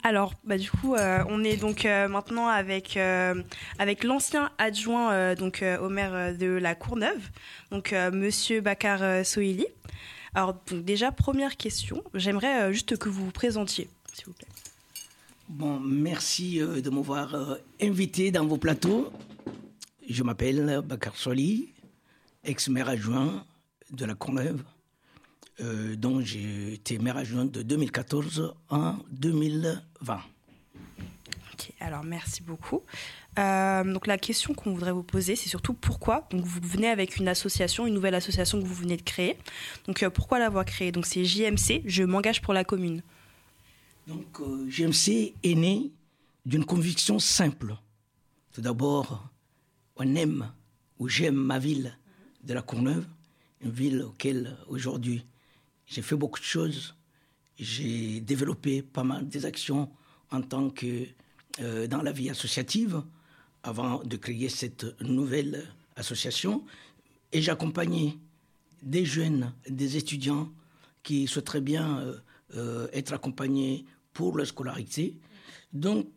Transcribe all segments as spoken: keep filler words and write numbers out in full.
Alors, bah, du coup, euh, on est donc euh, maintenant avec, euh, avec l'ancien adjoint euh, donc, euh, au maire euh, de la Courneuve, donc euh, Monsieur Bakar euh, Sohili. Alors, donc, déjà, première question, j'aimerais euh, juste que vous vous présentiez, s'il vous plaît. Bon, merci euh, de m'avoir euh, invité dans vos plateaux. Je m'appelle Bakar Sohili, ex-maire adjoint de la Courneuve, euh, dont j'ai été maire adjoint de deux mille quatorze à deux mille vingt. Ok, alors merci beaucoup. Euh, donc la question qu'on voudrait vous poser, c'est surtout pourquoi. Donc vous venez avec une association, une nouvelle association que vous venez de créer. Donc euh, pourquoi l'avoir créée? Donc c'est J M C, Je m'engage pour la commune. Donc euh, J M C est né d'une conviction simple. Tout d'abord, on aime ou j'aime ma ville de la Courneuve, une ville auquel aujourd'hui j'ai fait beaucoup de choses. J'ai développé pas mal des actions en tant que euh, dans la vie associative avant de créer cette nouvelle association. Et j'accompagnais des jeunes, des étudiants qui souhaiteraient bien euh, euh, être accompagnés pour leur scolarité. Donc,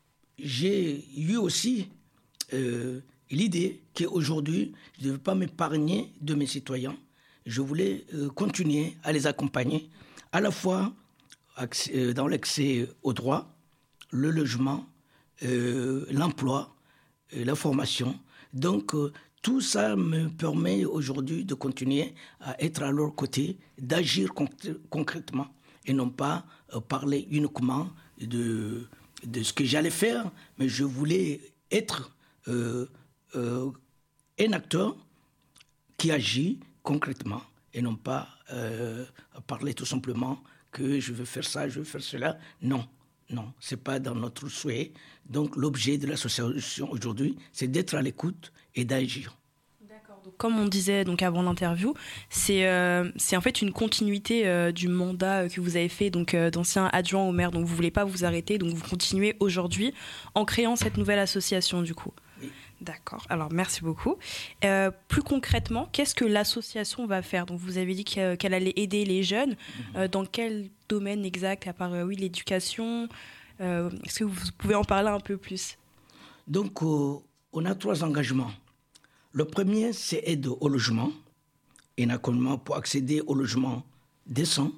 j'ai eu aussi euh, l'idée qu'aujourd'hui, je ne devais pas m'épargner de mes citoyens. Je voulais euh, continuer à les accompagner, à la fois accès, euh, dans l'accès au droit, le logement, euh, l'emploi, euh, la formation. Donc, euh, tout ça me permet aujourd'hui de continuer à être à leur côté, d'agir conc- concrètement et non pas euh, parler uniquement de, de ce que j'allais faire, mais je voulais être euh, euh, un acteur qui agit concrètement et non pas euh, parler tout simplement que je veux faire ça, je veux faire cela. Non, non, ce n'est pas dans notre souhait. Donc l'objet de l'association aujourd'hui, c'est d'être à l'écoute et d'agir. Donc, comme on disait donc avant l'interview, c'est euh, c'est en fait une continuité euh, du mandat que vous avez fait donc euh, d'ancien adjoint au maire. Donc vous voulez pas vous arrêter, donc vous continuez aujourd'hui en créant cette nouvelle association du coup. Oui. D'accord. Alors merci beaucoup. Euh, plus concrètement, qu'est-ce que l'association va faire? Donc vous avez dit qu'elle, qu'elle allait aider les jeunes. Mmh. Euh, dans quel domaine exact? À part euh, oui l'éducation. Euh, est-ce que vous pouvez en parler un peu plus? Donc euh, on a trois engagements. Le premier, c'est aide au logement, un accompagnement pour accéder au logement décent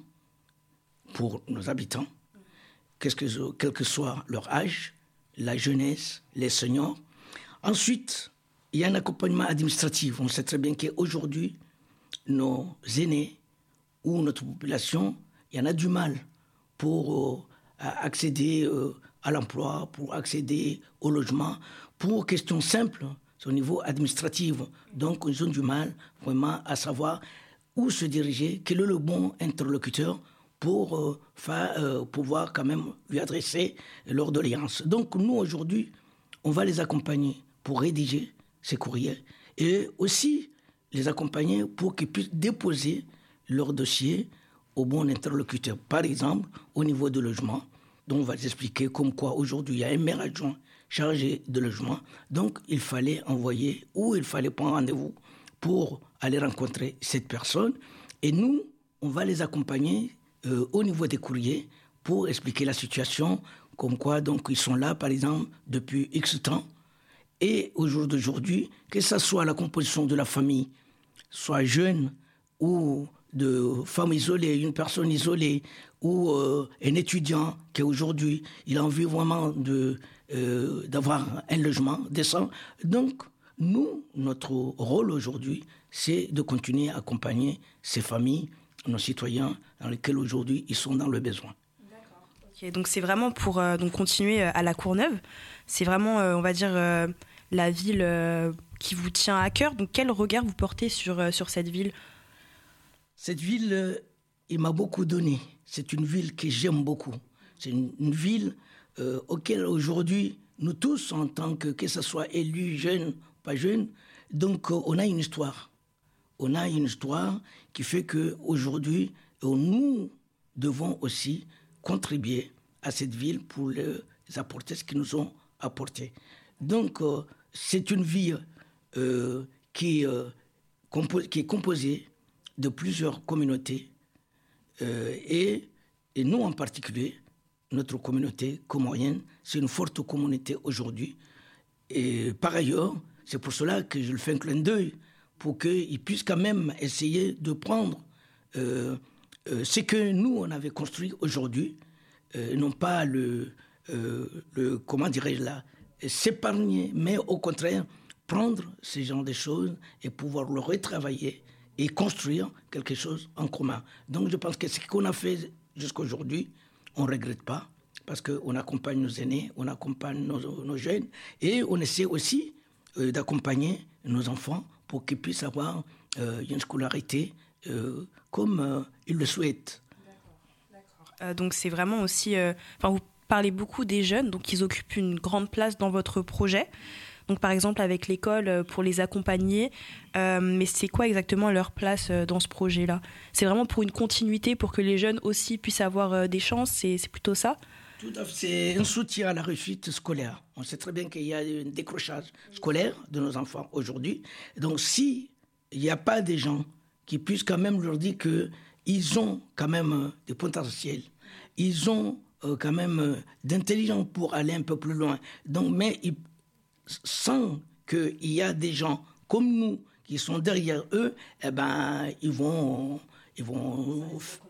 pour nos habitants, qu'est-ce que, quel que soit leur âge, la jeunesse, les seniors. Ensuite, il y a un accompagnement administratif. On sait très bien qu'aujourd'hui, nos aînés ou notre population, il y en a du mal pour euh, accéder euh, à l'emploi, pour accéder au logement, pour questions simples. Au niveau administratif. Donc, ils ont du mal vraiment à savoir où se diriger, quel est le bon interlocuteur pour euh, faire, euh, pouvoir quand même lui adresser leur doléance. Donc, nous, aujourd'hui, on va les accompagner pour rédiger ces courriers et aussi les accompagner pour qu'ils puissent déposer leur dossier au bon interlocuteur. Par exemple, au niveau du logement, dont on va expliquer comme quoi aujourd'hui, il y a un maire adjoint chargé de logement. Donc, il fallait envoyer ou il fallait prendre rendez-vous pour aller rencontrer cette personne. Et nous, on va les accompagner euh, au niveau des courriers pour expliquer la situation, comme quoi donc ils sont là, par exemple, depuis X temps. Et au jour d'aujourd'hui, que ce soit la composition de la famille, soit jeune ou de femme isolée, une personne isolée, ou euh, un étudiant qui aujourd'hui, il a envie vraiment de, euh, d'avoir un logement décent. Donc, nous, notre rôle aujourd'hui, c'est de continuer à accompagner ces familles, nos citoyens, dans lesquels aujourd'hui, ils sont dans le besoin. D'accord. Okay, donc c'est vraiment pour euh, donc continuer à la Courneuve. C'est vraiment, euh, on va dire, euh, la ville euh, qui vous tient à cœur. Donc, quel regard vous portez sur, euh, sur cette ville ? Cette ville, euh, il m'a beaucoup donné. C'est une ville que j'aime beaucoup. C'est une, une ville euh, auquel aujourd'hui, nous tous, en tant que, que ce soit élus, jeunes, pas jeunes, donc euh, on a une histoire. On a une histoire qui fait qu'aujourd'hui, euh, nous devons aussi contribuer à cette ville pour les apporter ce qu'ils nous ont apporté. Donc, euh, c'est une ville euh, qui, euh, compo- qui est composée de plusieurs communautés euh, et, et nous en particulier, notre communauté comorienne. C'est une forte communauté aujourd'hui. Et par ailleurs, c'est pour cela que je le fais un clin d'œil, pour qu'ils puissent quand même essayer de prendre euh, euh, ce que nous, on avait construit aujourd'hui, euh, non pas le, euh, le, comment dirais-je là, s'épargner, mais au contraire, prendre ce genre de choses et pouvoir le retravailler et construire quelque chose en commun. Donc je pense que ce qu'on a fait jusqu'à aujourd'hui, on ne regrette pas, parce qu'on accompagne nos aînés, on accompagne nos, nos jeunes, et on essaie aussi euh, d'accompagner nos enfants pour qu'ils puissent avoir euh, une scolarité euh, comme euh, ils le souhaitent. D'accord, d'accord. Euh, donc c'est vraiment aussi... Euh, vous parlez beaucoup des jeunes, donc ils occupent une grande place dans votre projet. Donc par exemple avec l'école pour les accompagner, euh, mais c'est quoi exactement leur place dans ce projet-là ? C'est vraiment pour une continuité, pour que les jeunes aussi puissent avoir des chances, c'est, c'est plutôt ça ? Tout à fait, c'est un soutien à la réussite scolaire. On sait très bien qu'il y a un décrochage scolaire de nos enfants aujourd'hui. Donc s'il n'y a pas des gens qui puissent quand même leur dire qu'ils ont quand même des potentiels, ils ont euh, quand même d'intelligence pour aller un peu plus loin. Donc, mais ils sans qu'il y a des gens comme nous qui sont derrière eux, eh ben, ils vont... Ils vont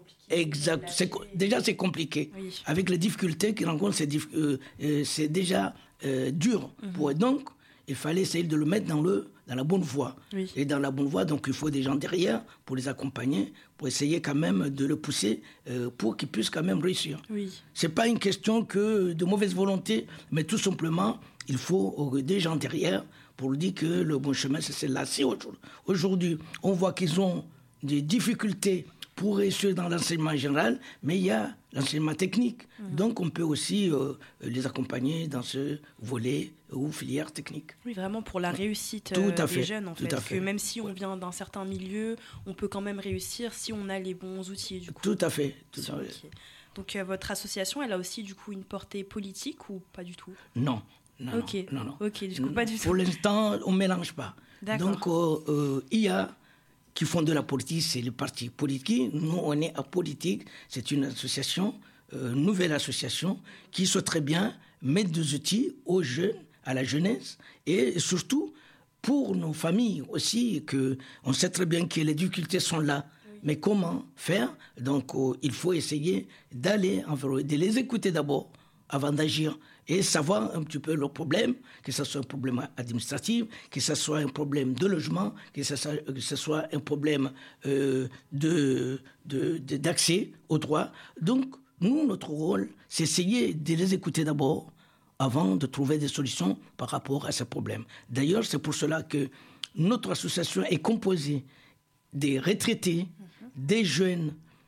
exact. C'est, déjà, c'est compliqué. Oui. Avec les difficultés qu'ils rencontrent, c'est, euh, euh, c'est déjà euh, dur. Mm-hmm. Pour eux. Donc, il fallait essayer de le mettre dans, le, dans la bonne voie. Oui. Et dans la bonne voie, donc, il faut des gens derrière pour les accompagner, pour essayer quand même de le pousser euh, pour qu'ils puissent quand même réussir. Oui. Ce n'est pas une question que de mauvaise volonté, mais tout simplement... Il faut des gens derrière pour dire que le bon chemin, c'est celle-là. Si aujourd'hui, on voit qu'ils ont des difficultés pour réussir dans l'enseignement général, mais il y a l'enseignement technique. Mmh. Donc, on peut aussi euh, les accompagner dans ce volet ou filière technique. Oui, vraiment pour la réussite euh, des fait. jeunes, en fait. Parce que même si on vient d'un certain milieu, on peut quand même réussir si on a les bons outils, du coup. Tout à fait. Tout à fait. Okay. Donc, euh, votre association, elle a aussi, du coup, une portée politique ou pas du tout ? Non. Non, ok, non, non. Ok, du coup, pas du tout. Pour l'instant, on ne mélange pas. D'accord. Donc, euh, euh, il y a qui font de la politique, c'est le parti politique. Nous, on est à politique. C'est une association, euh, nouvelle association, qui souhaite très bien mettre des outils aux jeunes, à la jeunesse, et surtout pour nos familles aussi, que on sait très bien que les difficultés sont là. Oui. Mais comment faire ? Donc, euh, il faut essayer d'aller, de les écouter d'abord, avant d'agir, et savoir un petit peu leurs problèmes, que ce soit un problème administratif, que ce soit un problème de logement, que ce soit, que ce soit un problème euh, de, de, de, d'accès aux droits. Donc, nous, notre rôle, c'est essayer de les écouter d'abord, avant de trouver des solutions par rapport à ces problèmes. D'ailleurs, c'est pour cela que notre association est composée des retraités, mmh. des jeunes,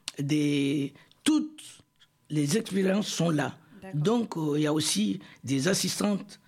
des... toutes les expériences sont là. D'accord. Donc, euh, il y a aussi des assistantes,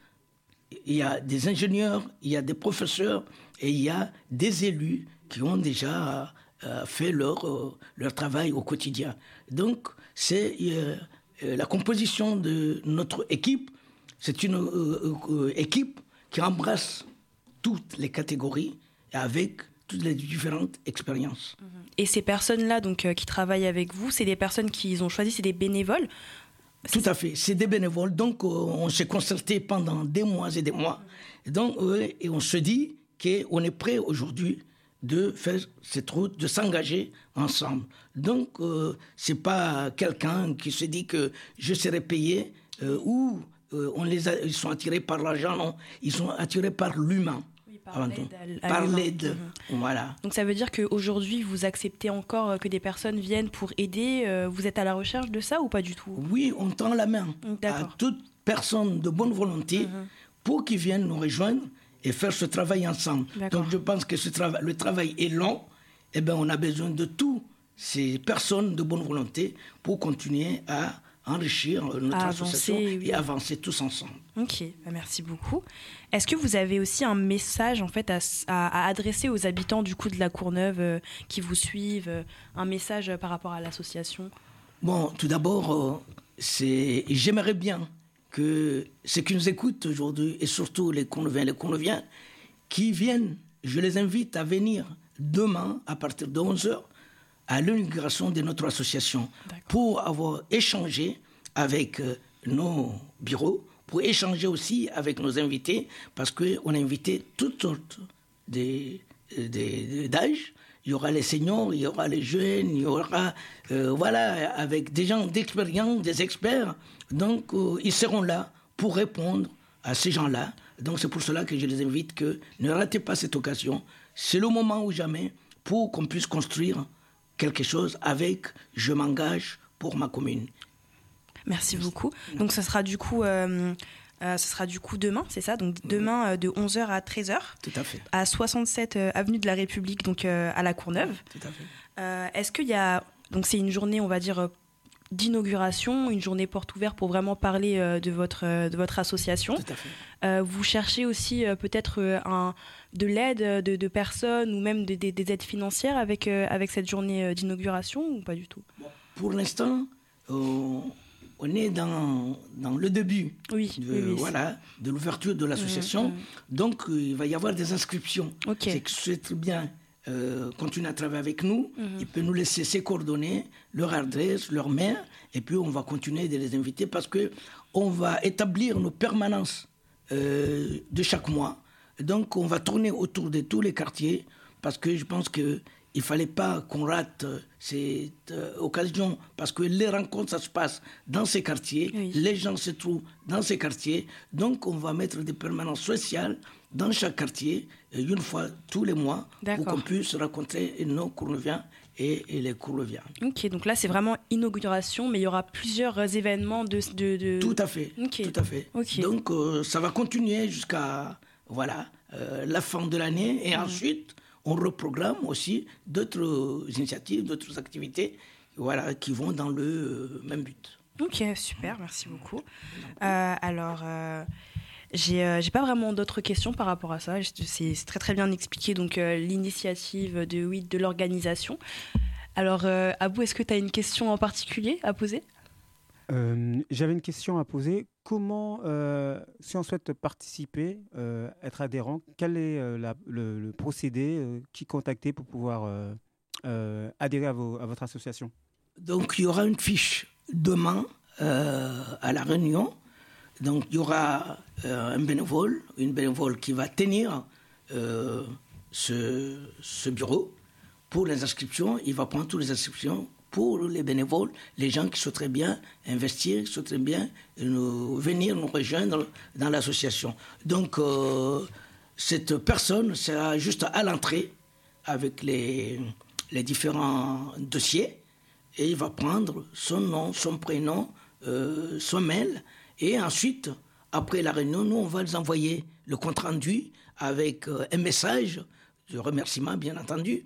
il y a des ingénieurs, il y a des professeurs et il y a des élus qui ont déjà euh, fait leur, euh, leur travail au quotidien. Donc, c'est euh, la composition de notre équipe. C'est une euh, euh, équipe qui embrasse toutes les catégories avec toutes les différentes expériences. Et ces personnes-là donc, euh, qui travaillent avec vous, c'est des personnes qu'ils ont choisies, c'est des bénévoles ? Tout à fait, c'est des bénévoles. Donc, euh, on s'est concerté pendant des mois et des mois. Et, donc, euh, et on se dit qu'on est prêt aujourd'hui de faire cette route, de s'engager ensemble. Donc, euh, ce n'est pas quelqu'un qui se dit que je serai payé euh, ou euh, on les a, ils sont attirés par l'argent. Non, ils sont attirés par l'humain. Par l'aide, à, à par l'aide. Mmh. Voilà. Donc ça veut dire qu'aujourd'hui, vous acceptez encore que des personnes viennent pour aider. Vous êtes à la recherche de ça ou pas du tout ? Oui, on tend la main D'accord. à toute personne de bonne volonté mmh. pour qu'ils viennent nous rejoindre et faire ce travail ensemble. D'accord. Donc je pense que ce trava- le travail est long. Eh bien, on a besoin de toutes ces personnes de bonne volonté pour continuer à enrichir notre à association avancer, oui. et avancer tous ensemble. Ok, merci beaucoup. Est-ce que vous avez aussi un message en fait à, à, à adresser aux habitants du coup de la Courneuve euh, qui vous suivent, euh, un message par rapport à l'association ? Bon, tout d'abord, euh, c'est, j'aimerais bien que ceux qui nous écoutent aujourd'hui, et surtout les Courneuviens, les Courneuviens, qui viennent, je les invite à venir demain à partir de onze heures à l'inauguration de notre association D'accord. pour avoir échangé avec euh, nos bureaux pour échanger aussi avec nos invités, parce qu'on a invité toutes sortes de, de, de, d'âges. Il y aura les seniors, il y aura les jeunes, il y aura, euh, voilà, avec des gens d'expérience, des experts. Donc, euh, ils seront là pour répondre à ces gens-là. Donc, c'est pour cela que je les invite que ne ratez pas cette occasion. C'est le moment ou jamais pour qu'on puisse construire quelque chose avec « Je m'engage pour ma commune ». Merci beaucoup. Donc, ça sera du coup... Euh... Euh, ce sera du coup demain, c'est ça? Donc demain euh, de onze heures à treize heures. Tout à fait. À soixante-sept euh, avenue de la République, donc euh, à la Courneuve. Tout à fait. Euh, est-ce qu'il y a... Donc c'est une journée, on va dire, euh, d'inauguration, une journée porte ouverte pour vraiment parler euh, de, votre, euh, de votre association. Tout à fait. Euh, vous cherchez aussi euh, peut-être euh, un, de l'aide de, de personnes ou même de, de, des aides financières avec, euh, avec cette journée euh, d'inauguration ou pas du tout? Bon, pour l'instant... Euh... On est dans, dans le début oui, de, oui, oui, voilà, de l'ouverture de l'association. Mmh, mmh. Donc, euh, il va y avoir des inscriptions. Okay. C'est que c'est très bien euh, continuer à travailler avec nous. Mmh. Il peut nous laisser ses coordonnées, leur adresse, leur mail, et puis on va continuer de les inviter parce qu'on va établir nos permanences euh, de chaque mois. Donc, on va tourner autour de tous les quartiers parce que je pense que il ne fallait pas qu'on rate cette euh, occasion parce que les rencontres, ça se passe dans ces quartiers, oui. Les gens se trouvent dans ces quartiers, donc on va mettre des permanences sociales dans chaque quartier, une fois tous les mois, D'accord. pour qu'on puisse rencontrer nos Courneuviens et, et les Courneuviens. Ok, donc là c'est vraiment inauguration, mais il y aura plusieurs événements de... de, de... Tout à fait, okay. tout à fait. Okay. Donc euh, ça va continuer jusqu'à voilà, euh, la fin de l'année et mmh. ensuite... On reprogramme aussi d'autres initiatives, d'autres activités voilà, qui vont dans le même but. Ok, super, merci beaucoup. Euh, alors, euh, j'ai, euh, j'ai pas vraiment d'autres questions par rapport à ça. C'est, c'est très très bien expliqué, donc euh, l'initiative de, oui, de l'organisation. Alors, euh, Abou, est-ce que tu as une question en particulier à poser ? Euh, j'avais une question à poser. Comment, euh, si on souhaite participer, euh, être adhérent, quel est euh, la, le, le procédé, euh, qui contacter pour pouvoir euh, euh, adhérer à, vos, à votre association? Donc, il y aura une fiche demain euh, à la réunion. Donc, il y aura euh, un bénévole, une bénévole qui va tenir euh, ce, ce bureau pour les inscriptions. Il va prendre toutes les inscriptions pour les bénévoles, les gens qui souhaiteraient bien investir, qui souhaiteraient bien nous, venir nous rejoindre dans l'association. Donc, euh, cette personne sera juste à l'entrée avec les, les différents dossiers et il va prendre son nom, son prénom, euh, son mail et ensuite, après la réunion, nous, on va les envoyer le compte rendu avec euh, un message de remerciement, bien entendu,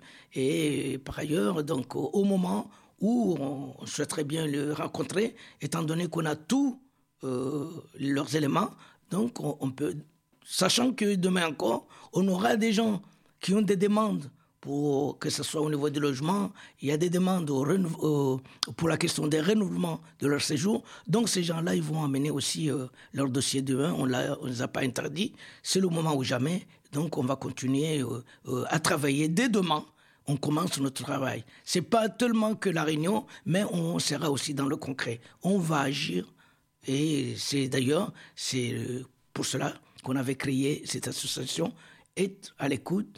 et par ailleurs, donc, au, au moment où on souhaiterait bien le rencontrer, étant donné qu'on a tous euh, leurs éléments. Donc, on, on peut, sachant que demain encore, on aura des gens qui ont des demandes, pour que ce soit au niveau du logement, il y a des demandes au renou- au, pour la question des renouvellements de leur séjour. Donc, ces gens-là, ils vont amener aussi euh, leur dossier de vin. On ne les a pas interdits. C'est le moment ou jamais. Donc, on va continuer euh, euh, à travailler dès demain. On commence notre travail. Ce n'est pas tellement que la réunion, mais on sera aussi dans le concret. On va agir. Et c'est d'ailleurs, c'est pour cela qu'on avait créé cette association, être à l'écoute,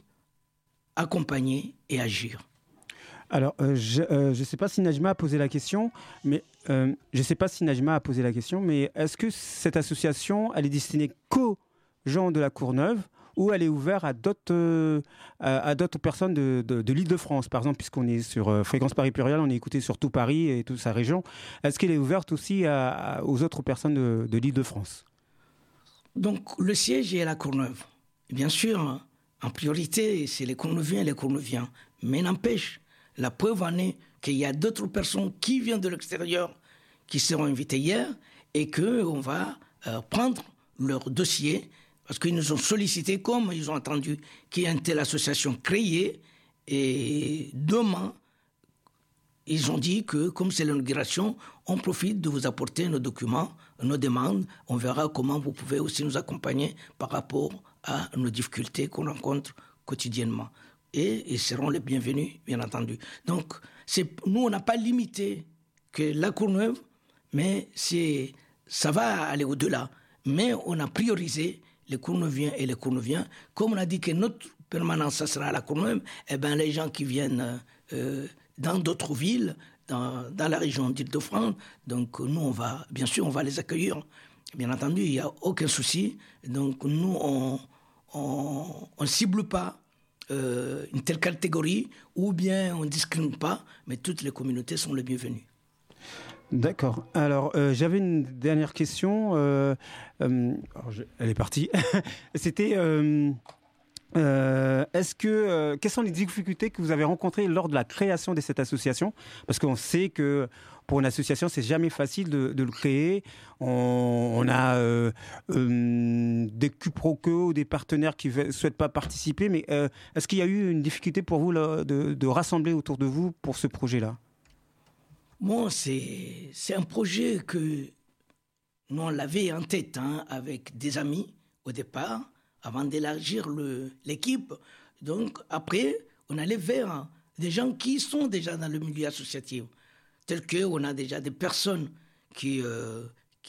accompagner et agir. Alors, euh, je ne euh, sais pas si Najma a posé la question, mais euh, je sais pas si Najma a posé la question, mais est-ce que cette association, elle est destinée qu'aux gens de la Courneuve ou elle est ouverte à d'autres, euh, à, à d'autres personnes de, de, de l'Île-de-France, par exemple, puisqu'on est sur euh, Fréquence Paris Pluriel, on est écouté sur tout Paris et toute sa région. Est-ce qu'elle est ouverte aussi à, à, aux autres personnes de, de l'Île-de-France? Donc, le siège est à la Courneuve. Bien sûr, en priorité, c'est les Courneuviens et les Courneuviens. Mais n'empêche, la preuve en est qu'il y a d'autres personnes qui viennent de l'extérieur, qui seront invitées hier, et qu'on va euh, prendre leur dossier, parce qu'ils nous ont sollicité, comme ils ont entendu qu'il y a une telle association créée, et demain, ils ont dit que, comme c'est l'inauguration, on profite de vous apporter nos documents, nos demandes. On verra comment vous pouvez aussi nous accompagner par rapport à nos difficultés qu'on rencontre quotidiennement. Et ils seront les bienvenus, bien entendu. Donc, c'est, nous, on n'a pas limité que la Courneuve, mais c'est, ça va aller au-delà. Mais on a priorisé les Courneuviens et les Courneuviens. Comme on a dit que notre permanence, ça sera à la Courneuve, eh ben, les gens qui viennent euh, dans d'autres villes, dans, dans la région d'Île-de-France, donc nous, on va, bien sûr, on va les accueillir. Bien entendu, il n'y a aucun souci. Donc nous, on ne cible pas euh, une telle catégorie ou bien on ne discrimine pas, mais toutes les communautés sont les bienvenues. D'accord. Alors, euh, j'avais une dernière question. Euh, euh, alors je, elle est partie. C'était, euh, euh, est-ce que, euh, quelles sont les difficultés que vous avez rencontrées lors de la création de cette association ? Parce qu'on sait que pour une association, c'est jamais facile de, de le créer. On, on a euh, euh, des quiproquos, des partenaires qui ne souhaitent pas participer. Mais euh, est-ce qu'il y a eu une difficulté pour vous là, de, de rassembler autour de vous pour ce projet-là ? Bon, c'est, c'est un projet que nous, on l'avait en tête hein, avec des amis au départ, avant d'élargir le, l'équipe. Donc, après, on allait vers des gens qui sont déjà dans le milieu associatif. Tel qu'on a déjà des personnes qui, euh,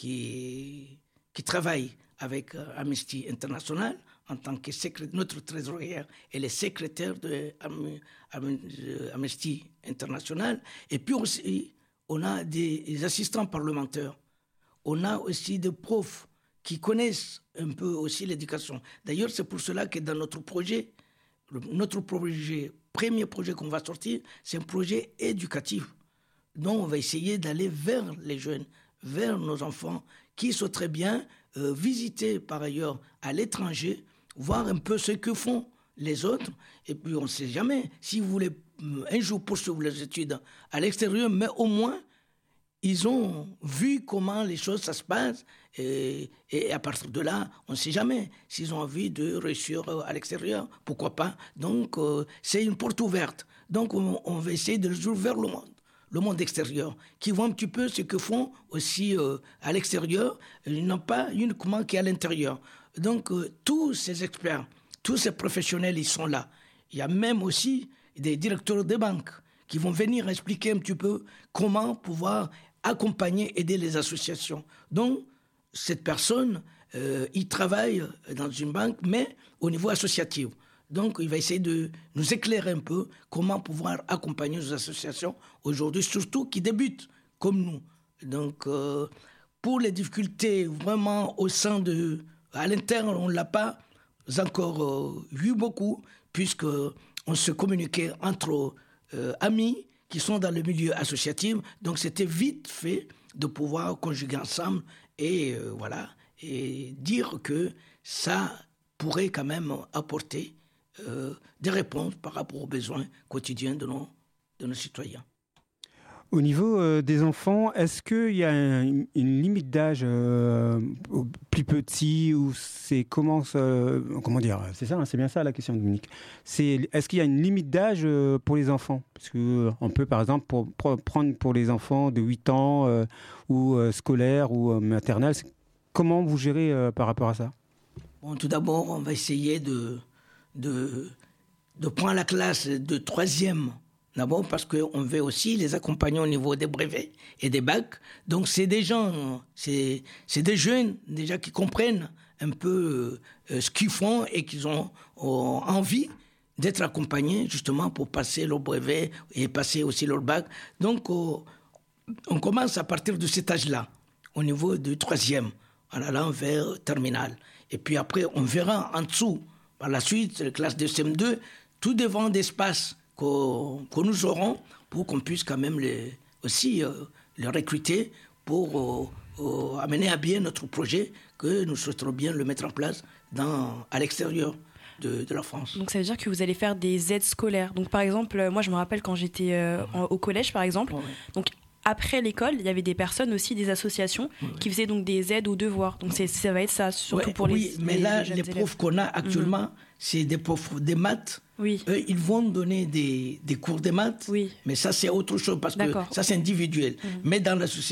qui, qui travaillent avec euh, Amnesty International en tant que secré- notre trésorière et les secrétaires de Am- Am- Amnesty International. Et puis aussi, on a des, des assistants parlementaires. On a aussi des profs qui connaissent un peu aussi l'éducation. D'ailleurs, c'est pour cela que dans notre projet, le, notre projet, premier projet qu'on va sortir, c'est un projet éducatif. Donc, on va essayer d'aller vers les jeunes, vers nos enfants, qui souhaiteraient bien euh, visiter par ailleurs à l'étranger, voir un peu ce que font les autres. Et puis, on ne sait jamais, si vous voulez un jour poursuivre les études à l'extérieur, mais au moins, ils ont vu comment les choses ça se passe. Et, et à partir de là, on ne sait jamais s'ils ont envie de réussir à l'extérieur. Pourquoi pas ? Donc, euh, c'est une porte ouverte. Donc, on, on va essayer de les ouvrir vers le monde. Le monde extérieur, qui voit un petit peu ce que font aussi euh, à l'extérieur, ils n'ont pas uniquement qu'à l'intérieur. Donc, euh, tous ces experts, tous ces professionnels, ils sont là. Il y a même aussi des directeurs de banques qui vont venir expliquer un petit peu comment pouvoir accompagner, aider les associations. Donc, cette personne, euh, il travaille dans une banque, mais au niveau associatif. Donc, il va essayer de nous éclairer un peu comment pouvoir accompagner nos associations aujourd'hui, surtout qui débutent comme nous. Donc, euh, pour les difficultés vraiment au sein de... À l'interne, on ne l'a pas encore euh, vu beaucoup, puisqu'on se communiquait entre euh, amis qui sont dans le milieu associatif. Donc, c'était vite fait de pouvoir conjuguer ensemble et, euh, voilà, et dire que ça pourrait quand même apporter Euh, des réponses par rapport aux besoins quotidiens de nos, de nos citoyens. Au niveau euh, des enfants, est-ce qu'il y a un, une limite d'âge euh, plus petit ou c'est comment euh, comment dire c'est ça, hein, c'est bien ça la question, Dominique. C'est est-ce qu'il y a une limite d'âge euh, pour les enfants ? Parce que euh, on peut par exemple pour, pour, prendre pour les enfants de huit ans euh, ou euh, scolaires ou euh, maternelle. Comment vous gérez euh, par rapport à ça ? Bon, tout d'abord, on va essayer de De, de prendre la classe de troisième, d'abord parce qu'on veut aussi les accompagner au niveau des brevets et des bacs. Donc c'est des gens, c'est, c'est des jeunes déjà qui comprennent un peu euh, ce qu'ils font et qui ont, ont envie d'être accompagnés justement pour passer leur brevet et passer aussi leur bac. Donc euh, on commence à partir de cet âge-là, au niveau du troisième, en allant vers terminal. Et puis après, on verra en dessous. Par la suite, les classes de C M deux, tout dépend d'espace que, que nous aurons pour qu'on puisse quand même les, aussi euh, les recruter pour euh, euh, amener à bien notre projet que nous souhaiterons bien le mettre en place dans, à l'extérieur de, de la France. Donc ça veut dire que vous allez faire des aides scolaires. Donc par exemple, moi je me rappelle quand j'étais euh, en, au collège par exemple, ouais. donc après l'école, il y avait des personnes aussi, des associations oui. qui faisaient donc des aides aux devoirs. Donc c'est, ça va être ça, surtout ouais, pour oui, les mais les, là, les, les profs élèves. qu'on a actuellement, mmh. c'est des profs des maths. Oui. Eux, ils vont donner des, des cours de maths, oui. mais ça, c'est autre chose, parce D'accord. que ça, c'est individuel. Mmh. Mais dans l'association,